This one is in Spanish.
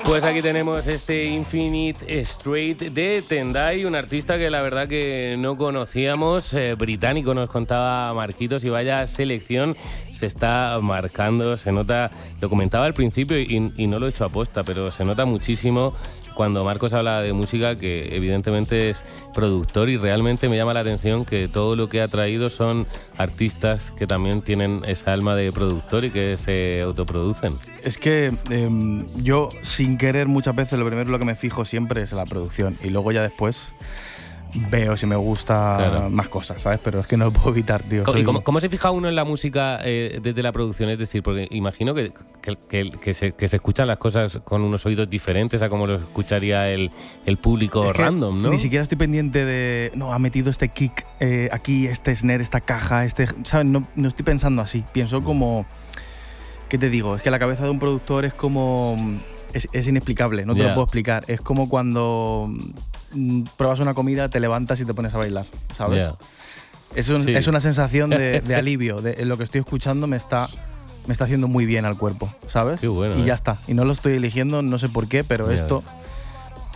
Pues aquí tenemos este Infinite Straight de Tendai, un artista que la verdad que no conocíamos, británico, nos contaba Marquitos, y vaya selección se está marcando, se nota, lo comentaba al principio y no lo he hecho aposta, pero se nota muchísimo cuando Marcos habla de música, que evidentemente es productor, y realmente me llama la atención que todo lo que ha traído son artistas que también tienen esa alma de productor y que se autoproducen. Es que yo, sin querer, muchas veces lo primero lo que me fijo siempre es la producción, y luego ya después veo si me gusta más cosas, ¿sabes? Pero es que no lo puedo evitar, tío. ¿Y cómo se fija uno en la música desde la producción? Es decir, porque imagino que se escuchan las cosas con unos oídos diferentes a como lo escucharía el público random, ¿no? Ni siquiera estoy pendiente de, no, ha metido este kick aquí, este snare, esta caja, ¿sabes? No estoy pensando así. Pienso como, ¿qué te digo? Es que la cabeza de un productor es como, es inexplicable, no te lo puedo explicar. Es como cuando pruebas una comida, te levantas y te pones a bailar, ¿sabes? Es una sensación de alivio. Lo que estoy escuchando me está haciendo muy bien al cuerpo, ¿sabes? Qué bueno, y ya está. Y no lo estoy eligiendo, no sé por qué, pero esto